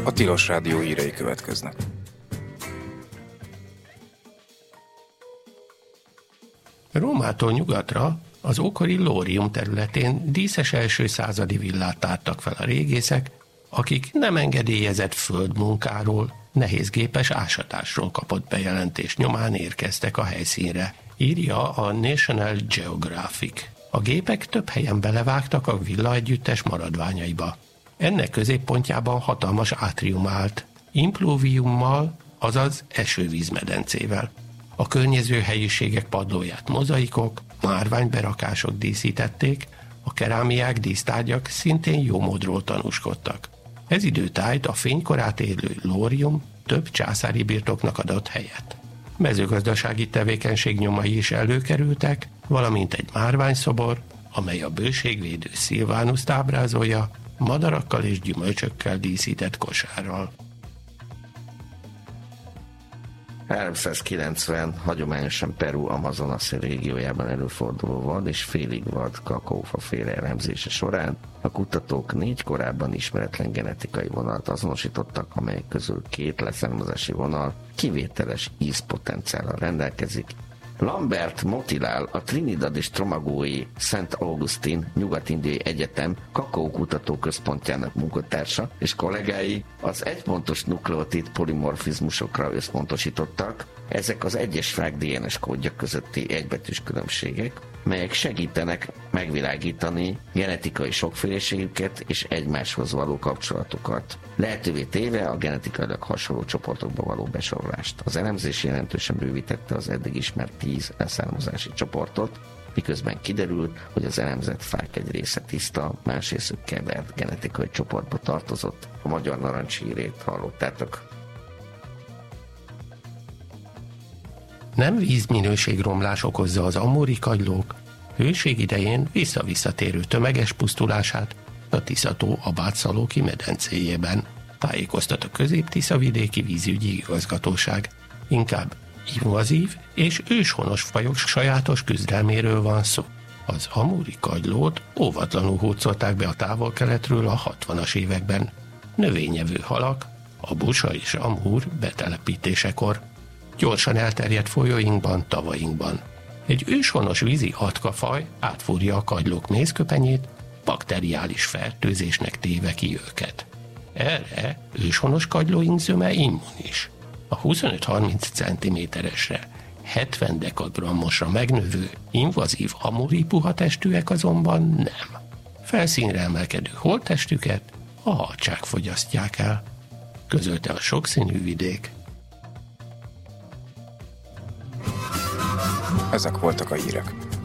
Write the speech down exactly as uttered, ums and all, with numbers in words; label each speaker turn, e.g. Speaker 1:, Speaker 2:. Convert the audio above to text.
Speaker 1: A Tilos Rádió hírei következnek.
Speaker 2: Rómától nyugatra, az ókori Lórium területén díszes első századi villát tártak fel a régészek, akik nem engedélyezett földmunkáról, nehézgépes ásatásról kapott bejelentés nyomán érkeztek a helyszínre, írja a National Geographic. A gépek több helyen belevágtak a villa együttes maradványaiba. Ennek középpontjában hatalmas átrium állt, impluviummal, azaz esővízmedencével. A környező helyiségek padlóját mozaikok, márványberakások díszítették, a kerámiák, dísztárgyak szintén jó módról tanúskodtak. Ez időtájt a fénykorát élő Lórium több császári birtoknak adott helyet. Mezőgazdasági tevékenység nyomai is előkerültek, valamint egy márványszobor, amely a bőségvédő Szilvánuszt ábrázolja, madarakkal és gyümölcsökkel díszített kosárral.
Speaker 3: háromszázkilencven hagyományosan Peru Amazonas régiójában előforduló vad és félig vad kakaófaféle elemzése során a kutatók négy korábban ismeretlen genetikai vonalat azonosítottak, amelyek közül két leszármazási vonal kivételes ízpotenciállal rendelkezik. Lambert Motilal, a Trinidad és Tomagói Szent Augustin Nyugat-Indiai Egyetem kakaókutató központjának munkatársa és kollégái az egypontos nukleotid polimorfizmusokra összpontosítottak. Ezek az egyes fák dé en es kódja közötti egybetűs különbségek, melyek segítenek megvilágítani genetikai sokféleségüket és egymáshoz való kapcsolatokat, lehetővé téve a genetikailag hasonló csoportokba való besorolást. Az elemzés jelentősen bővítette az eddig ismert tíz leszármazási csoportot, miközben kiderült, hogy az elemzett fák egy része tiszta, más részük kevert genetikai csoportba tartozott. A magyar narancshírét hallottátok.
Speaker 2: Nem vízminőségromlás okozza az amúri kagylók hőség idején visszavisszatérő tömeges pusztulását a Tisza-tó Abátszalóki medencéjében, tájékoztat a Közép-Tisza-vidéki vízügyi igazgatóság. Inkább invazív és őshonos fajok sajátos küzdelméről van szó. Az amúri kagylót óvatlanul hurcolták be a távol-keletről a hatvanas években. Növényevő halak, a busa és amúr betelepítésekor. Gyorsan elterjedt folyóinkban, tavainkban. Egy őshonos vízi atkafaj átfúrja a kagylók mézköpenyét, bakteriális fertőzésnek téve ki őket. Erre őshonos kagylóink zöme immunis. A huszonöt-harminc centiméteresre, hetven dekagrammosra megnövő, invazív amúri puhatestűek azonban nem. Felszínre emelkedő holttestüket a hadság fogyasztják el, közölte a sokszínű vidék.
Speaker 1: Ezek voltak a hírek.